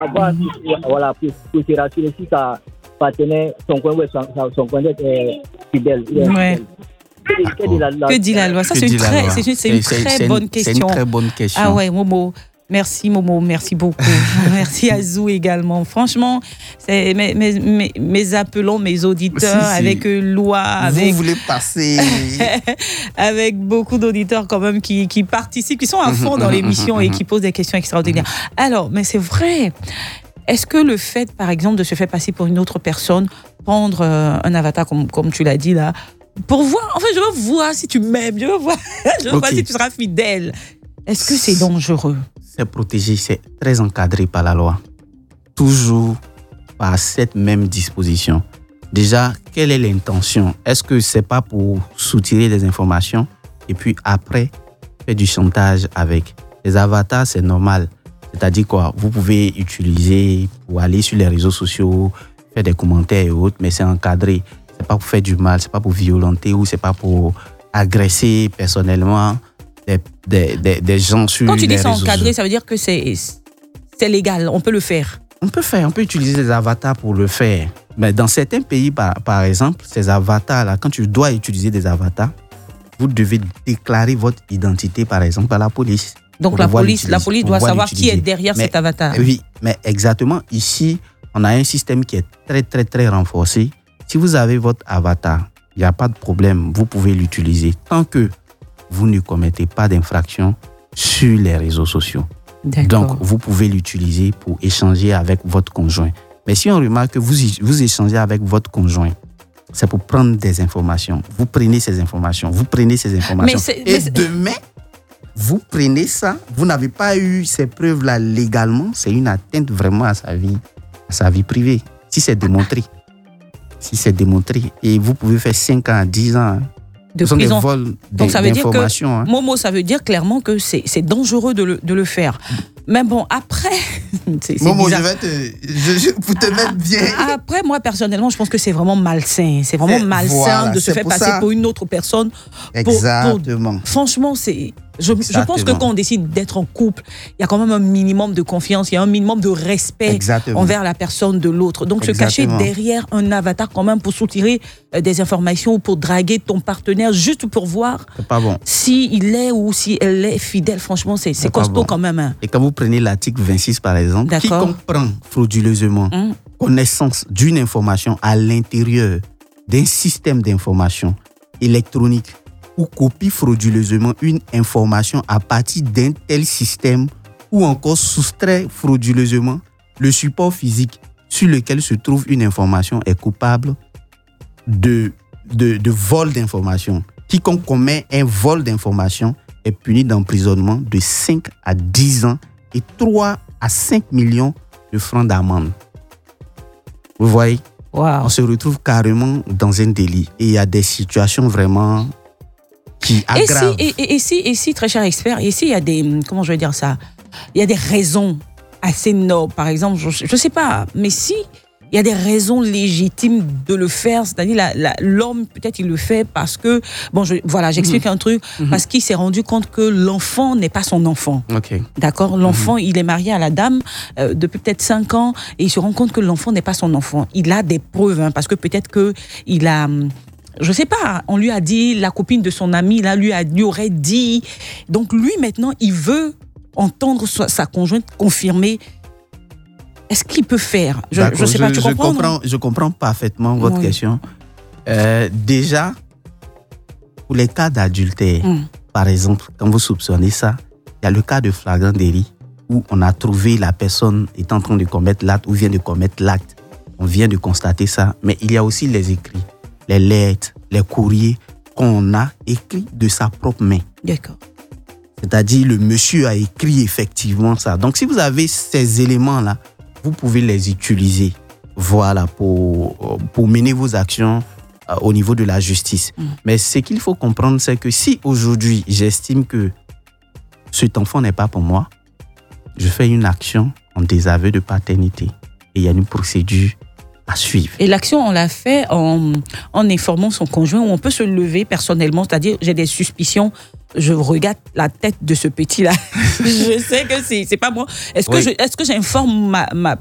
avoir, voilà, pour se rassurer si sa partenaire, son coin est fidèle. Ouais. Que dit la loi? Ça, c'est une très bonne question. C'est une très bonne question. Ah ouais, Momo. Merci Momo, merci beaucoup. Merci Azou également. Franchement, c'est mes appelons mes auditeurs si. Avec loi, avec vous voulez passer avec beaucoup d'auditeurs quand même qui participent, qui sont à fond dans l'émission et qui posent des questions extraordinaires. Alors, mais c'est vrai. Est-ce que le fait, par exemple, de se faire passer pour une autre personne, prendre un avatar comme tu l'as dit là, pour voir, enfin, je veux voir si tu m'aimes, je veux voir si tu seras fidèle. Est-ce que c'est dangereux? C'est protégé, c'est très encadré par la loi. Toujours par cette même disposition. Déjà, quelle est l'intention? Est-ce que c'est pas pour soutirer des informations et puis après faire du chantage avec? Les avatars, c'est normal. C'est-à-dire quoi? Vous pouvez utiliser pour aller sur les réseaux sociaux, faire des commentaires et autres, mais c'est encadré. C'est pas pour faire du mal, c'est pas pour violenter ou c'est pas pour agresser personnellement des gens sur les réseaux sociaux. Quand tu dis c'est encadré, ça veut dire que c'est légal, on peut le faire. On peut utiliser des avatars pour le faire. Mais dans certains pays, par exemple, ces avatars-là, quand tu dois utiliser des avatars, vous devez déclarer votre identité, par exemple, à la police. Donc la police doit savoir qui est derrière cet avatar. Oui, mais exactement. Ici, on a un système qui est très, très, très renforcé. Si vous avez votre avatar, il n'y a pas de problème, vous pouvez l'utiliser tant que vous ne commettez pas d'infraction sur les réseaux sociaux. D'accord. Donc, vous pouvez l'utiliser pour échanger avec votre conjoint. Mais si on remarque que vous échangez avec votre conjoint, c'est pour prendre des informations. Vous prenez ces informations. Demain, vous prenez ça, vous n'avez pas eu ces preuves-là légalement, c'est une atteinte vraiment à sa vie privée. Si c'est démontré. Et vous pouvez faire 5 ans à 10 ans de prison. Des vols donc ça veut dire que, Momo, ça veut dire clairement que c'est dangereux de le faire. Mais bon, après... c'est Momo, bizarre. pour te mettre bien. Après, moi, personnellement, je pense que c'est vraiment malsain. C'est vraiment malsain de se faire passer pour une autre personne. Exactement. Franchement, je pense que quand on décide d'être en couple, il y a quand même un minimum de confiance, il y a un minimum de respect envers la personne de l'autre. Donc, se cacher derrière un avatar quand même pour soutirer des informations ou pour draguer ton partenaire juste pour voir s'il est ou si elle est fidèle, franchement, c'est costaud quand même. Hein. Et quand vous prenez l'article 26, par exemple, quiconque prend frauduleusement connaissance d'une information à l'intérieur d'un système d'information électronique ou copie frauduleusement une information à partir d'un tel système ou encore soustrait frauduleusement le support physique sur lequel se trouve une information est coupable de vol d'information. Quiconque commet un vol d'information est puni d'emprisonnement de 5 à 10 ans et 3 à 5 millions de francs d'amende. Vous voyez? Wow. On se retrouve carrément dans un délit. Et il y a des situations vraiment qui aggravent. Et si, très cher expert, et si il y a des... Comment je vais dire ça? Il y a des raisons assez nobles. Par exemple, je ne sais pas, mais si... Il y a des raisons légitimes de le faire, c'est-à-dire l'homme, peut-être il le fait parce que, j'explique un truc, parce qu'il s'est rendu compte que l'enfant n'est pas son enfant. Okay. D'accord? L'enfant, il est marié à la dame depuis peut-être 5 ans et il se rend compte que l'enfant n'est pas son enfant. Il a des preuves, parce que peut-être qu'il a... Je sais pas, on lui a dit, la copine de son ami, là, lui aurait dit. Donc lui, maintenant, il veut entendre sa conjointe confirmer. Est-ce qu'il peut faire? Je ne sais pas, tu comprends? Je comprends parfaitement votre question. Déjà, pour les cas d'adultère, par exemple, quand vous soupçonnez ça, il y a le cas de flagrant délit où on a trouvé la personne est en train de commettre l'acte ou vient de commettre l'acte. On vient de constater ça. Mais il y a aussi les écrits, les lettres, les courriers qu'on a écrits de sa propre main. D'accord. C'est-à-dire, le monsieur a écrit effectivement ça. Donc, si vous avez ces éléments-là, vous pouvez les utiliser pour mener vos actions au niveau de la justice. Mais ce qu'il faut comprendre, c'est que si aujourd'hui, j'estime que cet enfant n'est pas pour moi, je fais une action en désaveu de paternité. Et il y a une procédure à suivre. Et l'action, on l'a fait en informant son conjoint, où on peut se lever personnellement, c'est-à-dire j'ai des suspicions je regarde la tête de ce petit-là. Je sais que c'est pas moi. Est-ce que j'informe